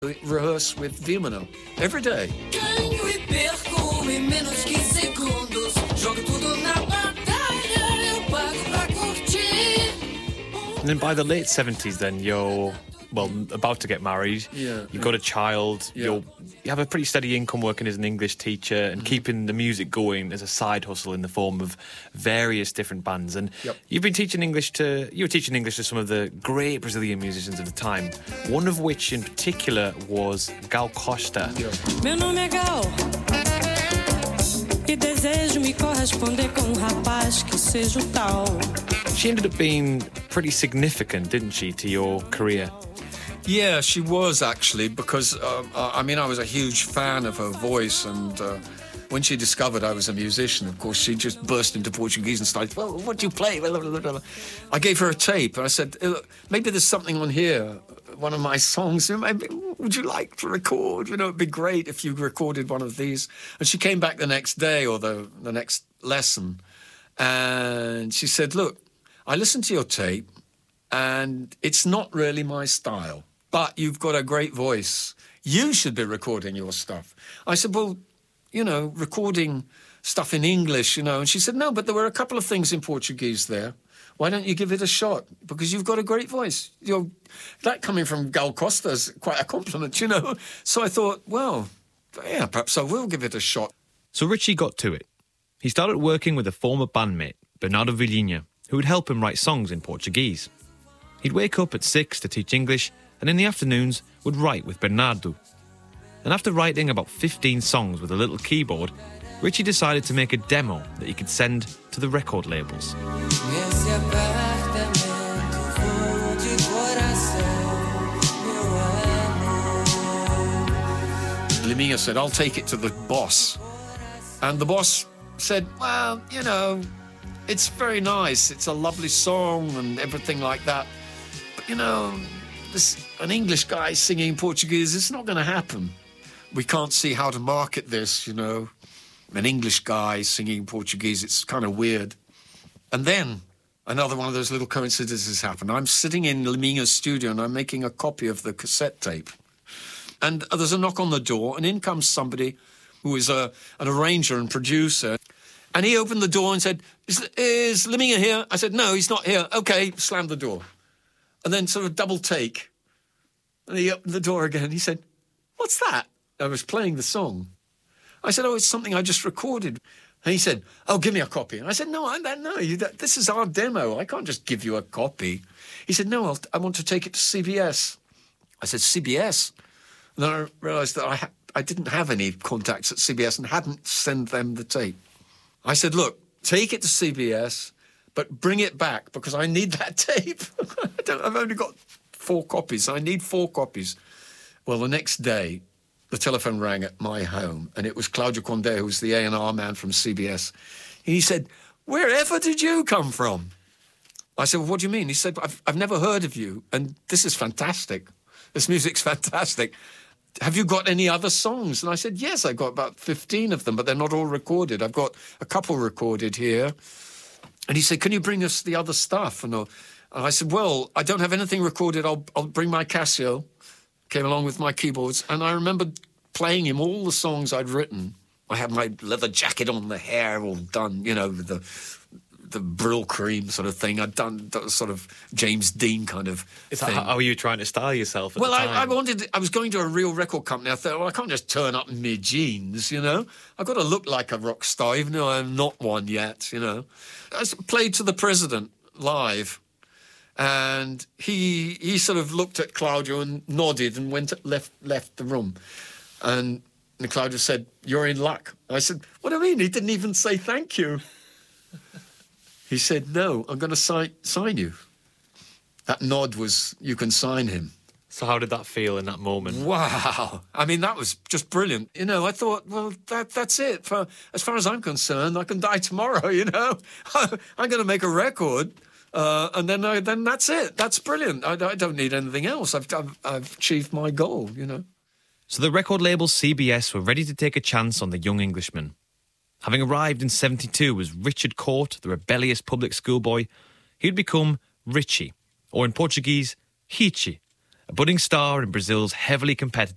rehearse with Vimano every day. Ganho e perco em menos que segundos. Jogo tudo na batalha, eu pago pra curtir. And then by the late 70s, then you're, about to get married. Yeah. You've got a child. Yeah. You have a pretty steady income working as an English teacher and keeping the music going as a side hustle in the form of various different bands. And you've been teaching English you were teaching English to some of the great Brazilian musicians of the time, one of which in particular was Gal Costa. Meu nome é Gal e desejo me corresponder com rapaz que seja o tal. She ended up being pretty significant, didn't she, to your career? Yeah, she was actually, because, I was a huge fan of her voice, and when she discovered I was a musician, of course, she just burst into Portuguese and started, well, what do you play? I gave her a tape, and I said, maybe there's something on here, one of my songs, maybe, would you like to record? It'd be great if you recorded one of these. And she came back the next day, or the next lesson, and she said, look, I listened to your tape, and it's not really my style. But you've got a great voice. You should be recording your stuff. I said, well, recording stuff in English, And she said, no, but there were a couple of things in Portuguese there. Why don't you give it a shot? Because you've got a great voice. That coming from Gal Costa is quite a compliment, So I thought, well, yeah, perhaps I will give it a shot. So Richie got to it. He started working with a former bandmate, Bernardo Vilhinha, who would help him write songs in Portuguese. He'd wake up at 6 to teach English, and in the afternoons would write with Bernardo. And after writing about 15 songs with a little keyboard, Richie decided to make a demo that he could send to the record labels. Liminha said, I'll take it to the boss. And the boss said, well, it's very nice. It's a lovely song and everything like that. But, an English guy singing in Portuguese, it's not going to happen. We can't see how to market this, An English guy singing in Portuguese, it's kind of weird. And then another one of those little coincidences happened. I'm sitting in Liminha's studio and I'm making a copy of the cassette tape. And there's a knock on the door, and in comes somebody who is an arranger and producer. And he opened the door and said, is Liminha here? I said, no, he's not here. Okay, slammed the door. And then sort of double take. And he opened the door again. He said, what's that? I was playing the song. I said, oh, it's something I just recorded. And he said, oh, give me a copy. And I said, no, this is our demo. I can't just give you a copy. He said, no, I want to take it to CBS. I said, CBS? And then I realised that I didn't have any contacts at CBS and hadn't sent them the tape. I said, look, take it to CBS, but bring it back because I need that tape. I've only got 4 copies. I need 4 copies. Well, the next day, the telephone rang at my home, and it was Claudio Condé, who was the A&R man from CBS. He said, wherever did you come from? I said, well, what do you mean? He said, I've never heard of you, and this is fantastic. This music's fantastic. Have you got any other songs? And I said, yes, I've got about 15 of them, but they're not all recorded. I've got a couple recorded here. And he said, can you bring us the other stuff? And I said, well, I don't have anything recorded. I'll bring my Casio. Came along with my keyboards. And I remember playing him all the songs I'd written. I had my leather jacket on, the hair all done, with the Brill cream sort of thing. I'd done that sort of James Dean kind of thing. How were you trying to style yourself at the time? I was going to a real record company. I thought, well, I can't just turn up in my jeans, I've got to look like a rock star, even though I'm not one yet, I played to the president live, and he sort of looked at Claudio and nodded and left the room. And Claudio said, you're in luck. I said, what do you mean? He didn't even say thank you. He said, no, I'm going to sign you. That nod was, you can sign him. So how did that feel in that moment? Wow. That was just brilliant. I thought, well, that's it. As far as I'm concerned, I can die tomorrow, I'm going to make a record, and then that's it. That's brilliant. I don't need anything else. I've achieved my goal, So the record label CBS were ready to take a chance on the young Englishman. Having arrived in 72 as Richard Court, the rebellious public schoolboy, he'd become Richie, or in Portuguese, Hichi, a budding star in Brazil's heavily competitive